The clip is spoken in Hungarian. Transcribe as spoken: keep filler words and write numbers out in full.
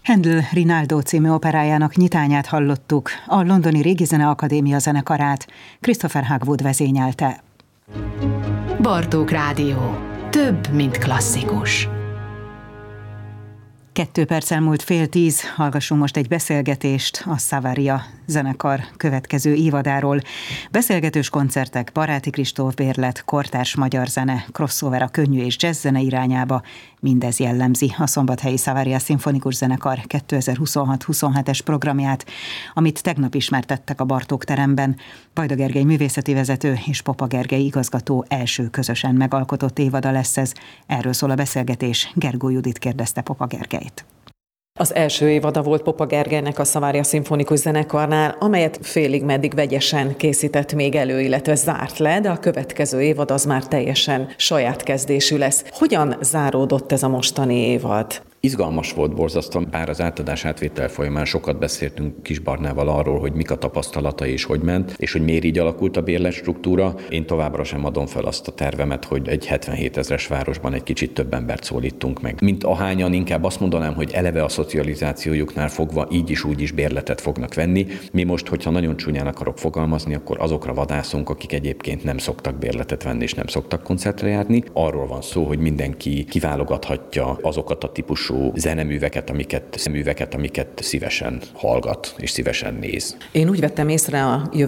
Handel Rinaldo című operájának nyitányát hallottuk, a Londoni Régi Zeneakadémia zenekarát Christopher Hogwood vezényelte. Bartók Rádió. Több, mint klasszikus. Kettő perc elmúlt fél tíz, hallgassunk most egy beszélgetést a Savaria zenekar következő évadáról. Beszélgetős koncertek, Baráti Kristóf bérlet, kortárs magyar zene, crossover a könnyű és jazz zene irányába, mindez jellemzi a szombathelyi Savaria Szimfonikus Zenekar kétezer-huszonhat-huszonhetes programját, amit tegnap ismertettek a Bartók teremben. Vajda Gergely művészeti vezető és Popa Gergely igazgató első közösen megalkotott évada lesz ez. Erről szól a beszélgetés. Gergó Judit kérdezte Popa Gergelyt. Az első évada volt Popa Gergelynek a Savaria Szimfonikus Zenekarnál, amelyet félig meddig vegyesen készített még elő, illetve zárt le, de a következő évad az már teljesen saját kezdésű lesz. Hogyan záródott ez a mostani évad? Izgalmas volt borzasztóan, bár az átadás átvétel folyamán sokat beszéltünk Kis Barnával arról, hogy mik a tapasztalatai és hogy ment, és hogy miért így alakult a bérletstruktúra. Én továbbra sem adom fel azt a tervemet, hogy egy hetvenhét ezres városban egy kicsit több embert szólítunk meg. Mint ahányan, inkább azt mondanám, hogy eleve a szocializációjuknál fogva így is úgy is bérletet fognak venni. Mi most, hogyha nagyon csúnyán akarok fogalmazni, akkor azokra vadászunk, akik egyébként nem szoktak bérletet venni és nem szoktak koncertre járni. Arról van szó, hogy mindenki kiválogathatja azokat a típusú zeneműveket, amiket, szeműveket, amiket szívesen hallgat és szívesen néz. Én úgy vettem észre a